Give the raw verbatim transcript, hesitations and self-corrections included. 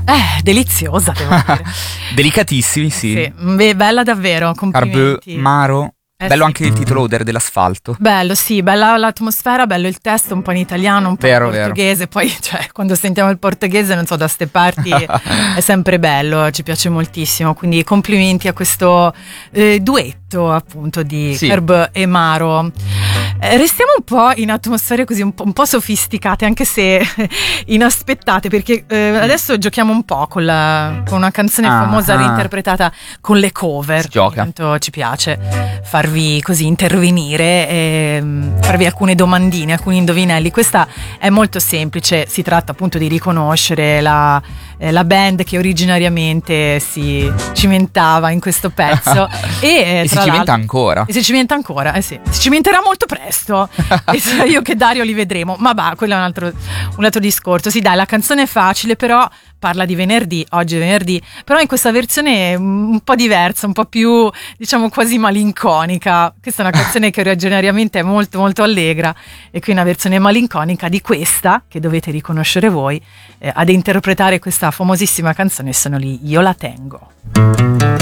Eh, deliziosa, devo dire. Delicatissimi, sì. Sì, beh, bella davvero, complimenti. Carbe, Maro. Eh, Bello sì. anche il titolo Odore dell'asfalto. Bello, sì, bella l'atmosfera, bello il testo, un po' in italiano, un po' Vero, in portoghese, poi cioè, quando sentiamo il portoghese, non so, da ste parti è sempre bello, ci piace moltissimo, quindi complimenti a questo eh, duetto appunto di Sì. Carbe e Maro. Eh, restiamo un po' in atmosfere così un po', un po' sofisticate, anche se inaspettate, perché eh, adesso giochiamo un po' con, la, con una canzone Ah, famosa ah. reinterpretata con le cover. Si gioca. Tanto ci piace farvi così intervenire e mm, farvi alcune domandine, alcuni indovinelli. Questa è molto semplice, si tratta appunto di riconoscere la, eh, la band che originariamente si cimentava in questo pezzo e, eh, E si tra cimenta l'altro- ancora. e si cimenta ancora, eh sì, si cimenterà molto presto. E sia io che Dario li vedremo, ma bah, quello è un altro, un altro discorso. Sì, dai, la canzone è facile, però parla di venerdì, oggi è venerdì, però in questa versione un po' diversa, un po' più, diciamo, quasi malinconica. Questa è una canzone che originariamente è molto molto allegra e qui una versione malinconica di questa, che dovete riconoscere voi. Eh, ad interpretare questa famosissima canzone sono lì Io la tengo.